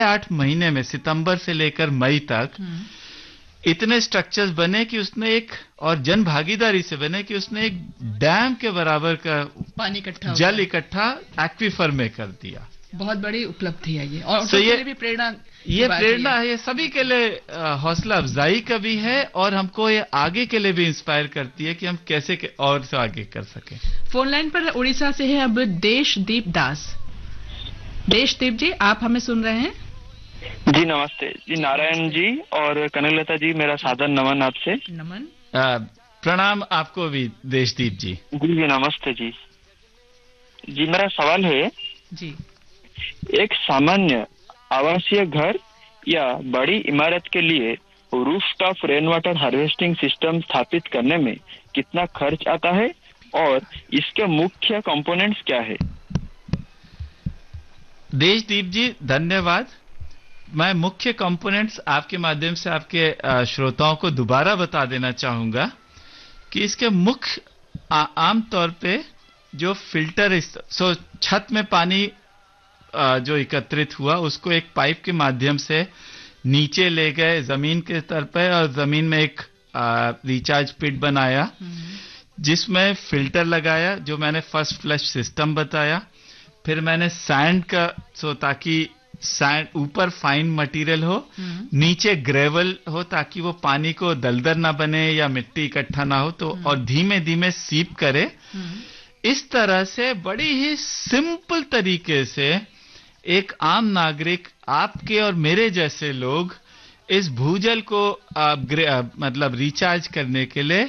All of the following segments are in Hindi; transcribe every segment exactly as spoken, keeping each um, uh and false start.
आठ महीने में, सितंबर से लेकर मई तक इतने स्ट्रक्चर्स बने कि उसने एक, और जन भागीदारी से बने कि उसने एक डैम के बराबर का पानी इकट्ठा जल इकट्ठा एक्वीफर में कर दिया। बहुत बड़ी उपलब्धि है ये, और so ये, लिए भी प्रेरणा ये प्रेरणा है, ये सभी के लिए हौसला अफजाई का भी है, और हमको ये आगे के लिए भी इंस्पायर करती है कि हम कैसे के और से आगे कर सकें। फोन लाइन पर उड़ीसा से है अब देशदीप दास। देशदीप जी, आप हमें सुन रहे हैं? जी नमस्ते जी, नारायण जी और कनकलता जी, मेरा सादर नमन आपसे। नमन। आ, प्रणाम आपको भी देशदीप जी। जी जी नमस्ते जी। जी मेरा सवाल है जी, एक सामान्य आवासीय घर या बड़ी इमारत के लिए rooftop rain water harvesting system स्थापित करने में कितना खर्च आता है और इसके मुख्य कंपोनेंट्स क्या है? देशदीप जी धन्यवाद। मैं मुख्य कंपोनेंट्स आपके माध्यम से आपके श्रोताओं को दोबारा बता देना चाहूंगा कि इसके मुख्य आमतौर पे जो फिल्टर, सो छत में पानी जो एकत्रित हुआ उसको एक पाइप के माध्यम से नीचे ले गए जमीन के स्तर पे, और जमीन में एक रिचार्ज पिट बनाया जिसमें फिल्टर लगाया, जो मैंने फर्स्ट फ्लश सिस्टम बताया। फिर मैंने सैंड का, सो ताकि सैंड ऊपर फाइन मटेरियल हो, नीचे ग्रेवल हो ताकि वो पानी को दलदल ना बने या मिट्टी इकट्ठा ना हो, तो और धीमे धीमे सीप करे। इस तरह से बड़ी ही सिंपल तरीके से एक आम नागरिक, आपके और मेरे जैसे लोग, इस भूजल को आ, आ, मतलब रिचार्ज करने के लिए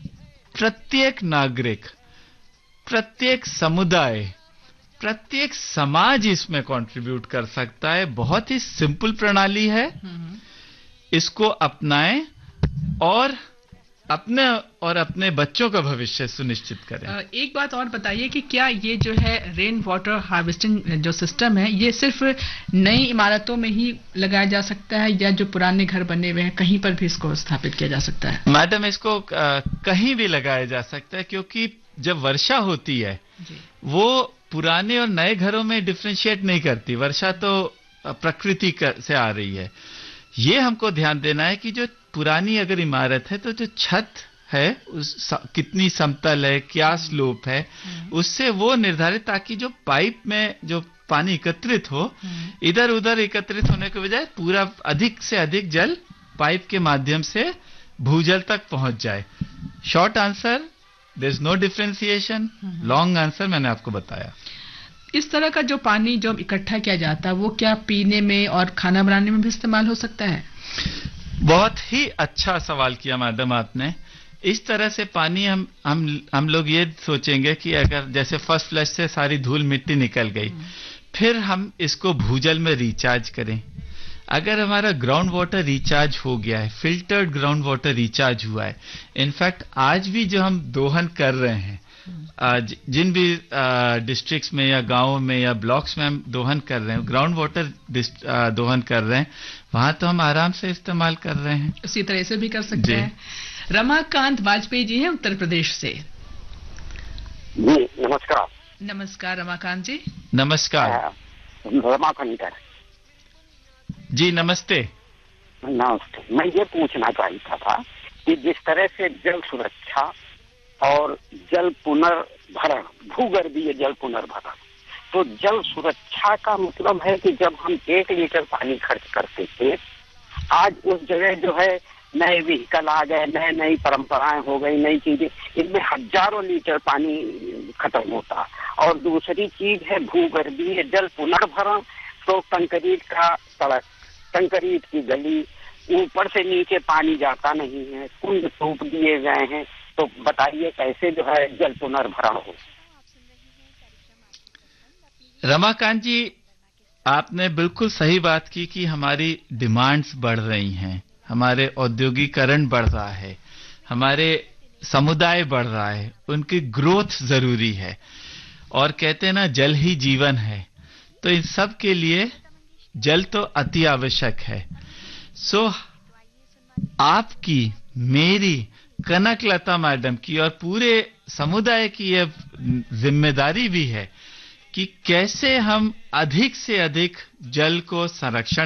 प्रत्येक नागरिक, प्रत्येक समुदाय, प्रत्येक समाज इसमें कंट्रीब्यूट कर सकता है। बहुत ही सिंपल प्रणाली है, इसको अपनाएं और अपने और अपने बच्चों का भविष्य सुनिश्चित करें। एक बात और बताइए कि क्या ये जो है रेन वाटर हार्वेस्टिंग जो सिस्टम है, ये सिर्फ नई इमारतों में ही लगाया जा सकता है या जो पुराने घर बने हुए हैं कहीं पर भी इसको स्थापित किया जा सकता है? मैडम, इसको कहीं भी लगाया जा सकता है, क्योंकि जब वर्षा होती है वो पुराने और नए घरों में डिफरेंशिएट नहीं करती। वर्षा तो प्रकृति से आ रही है। ये हमको ध्यान देना है कि जो पुरानी अगर इमारत है तो जो छत है उस कितनी समतल है, क्या स्लोप है, उससे वो निर्धारित, ताकि जो पाइप में जो पानी एकत्रित हो, इधर उधर एकत्रित होने के बजाय पूरा अधिक से अधिक जल पाइप के माध्यम से भूजल तक पहुंच जाए। Short answer, there is no differentiation. Long answer मैंने आपको बताया। इस तरह का जो पानी जो इकट्ठा किया जाता है वो क्या पीने में और खाना बनाने में भी इस्तेमाल हो सकता है? बहुत ही अच्छा सवाल किया मैडम आपने। इस तरह से पानी हम हम हम लोग ये सोचेंगे कि अगर जैसे फर्स्ट फ्लश से सारी धूल मिट्टी निकल गई, फिर हम इसको भूजल में रिचार्ज करें। अगर हमारा ग्राउंड वाटर रिचार्ज हो गया है, फिल्टर्ड ग्राउंड वाटर रिचार्ज हुआ है, इनफैक्ट आज भी जो हम दोहन कर रहे हैं, जिन भी डिस्ट्रिक्ट्स में या गांवों में या ब्लॉक्स में हम दोहन कर रहे हैं, ग्राउंड वाटर दोहन कर रहे हैं, वहां तो हम आराम से इस्तेमाल कर रहे हैं। उसी तरह से भी कर सकते हैं। रमाकांत वाजपेयी जी हैं उत्तर प्रदेश से। जी नमस्कार। नमस्कार रमाकांत जी। नमस्कार। रमाकांत जी नमस्ते। नमस्ते। मैं ये पूछना चाहता था कि जिस तरह से जल सुरक्षा और जल पुनर्भरण, भूगर्भीय जल पुनर्भरण, तो जल सुरक्षा का मतलब है कि जब हम एक लीटर पानी खर्च करते थे, आज उस जगह जो है नए व्हीकल आ गए, नए नई परंपराएं हो गई, नई चीजें, इनमें हजारों लीटर पानी खत्म होता। और दूसरी चीज है भूगर्भीय जल पुनर्भरण, तो कंक्रीट का सड़क, कंक्रीट की गली, ऊपर से नीचे पानी जाता नहीं है, कुंड सूख दिए गए हैं, तो बताइए कैसे जो है जल पुनर्भरण हो? रमाकांत जी, आपने बिल्कुल सही बात की कि हमारी डिमांड्स बढ़ रही हैं, हमारे औद्योगिकरण बढ़ रहा है, हमारे समुदाय बढ़ रहा है, उनकी ग्रोथ जरूरी है, और कहते हैं ना जल ही जीवन है, तो इन सब के लिए जल तो अति आवश्यक है। सो आपकी, मेरी, कनकलता मैडम की और पूरे समुदाय की यह जिम्मेदारी भी है कि कैसे हम अधिक से अधिक जल को संरक्षण